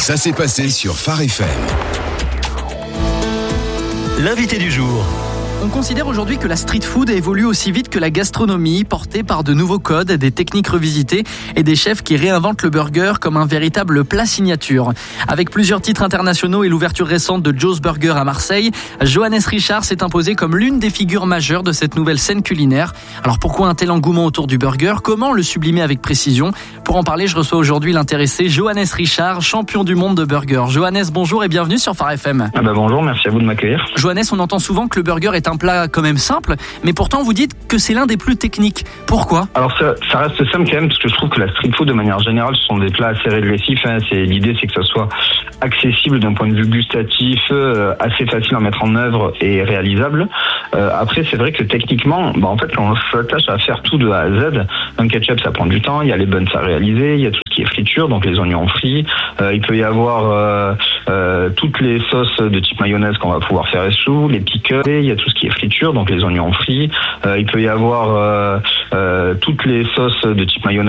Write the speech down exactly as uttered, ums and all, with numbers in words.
Ça s'est passé sur Phare F M. L'invité du jour. On considère aujourd'hui que la street food évolue aussi vite que la gastronomie, portée par de nouveaux codes, des techniques revisitées et des chefs qui réinventent le burger comme un véritable plat signature. Avec plusieurs titres internationaux et l'ouverture récente de Joe's Burger à Marseille, Johannes Richard s'est imposé comme l'une des figures majeures de cette nouvelle scène culinaire. Alors pourquoi un tel engouement autour du burger ? Comment le sublimer avec précision ? Pour en parler, je reçois aujourd'hui l'intéressé Johannes Richard, champion du monde de burger. Johannes, bonjour et bienvenue sur Phare F M. Ah bah bonjour, merci à vous de m'accueillir. Johannes, on entend souvent que le burger est un plat quand même simple, mais pourtant vous dites que c'est l'un des plus techniques. Pourquoi ? Alors ça, ça reste simple quand même, parce que je trouve que la street food de manière générale, ce sont des plats assez régressifs. Hein. C'est, l'idée c'est que ça soit accessible d'un point de vue gustatif, euh, assez facile à mettre en œuvre et réalisable. Euh, après c'est vrai que techniquement, bah, en fait quand on s'attache à faire tout de A à Z, un ketchup ça prend du temps, il y a les buns à réaliser, il y a tout ce qui est friture, donc les oignons frits, euh, il peut y avoir euh, euh, toutes les sauces de type mayonnaise qu'on va pouvoir faire sous, les pickles, il y a tout ce qui est friture, donc les oignons frits, euh, il peut y avoir euh, euh, toutes les sauces de type mayonnaise